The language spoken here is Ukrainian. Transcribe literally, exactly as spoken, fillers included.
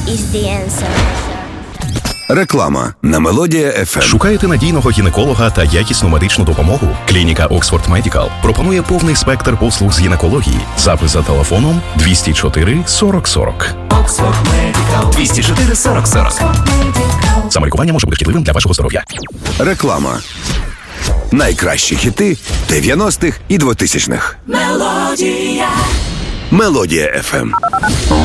is the answer. Реклама на Мелодія еф ем. Шукаєте надійного гінеколога та якісну медичну допомогу? Клініка Oxford Medical пропонує повний спектр послуг з гінекології. Запис за телефоном двісті чотири сорок сорок. Oxford Medical. двісті чотири сорок сорок. Самолікування може бути шкідливим для вашого здоров'я. Реклама. Найкращі хіти дев'яностих і двотисячних. Мелодія. Мелодія еф ем.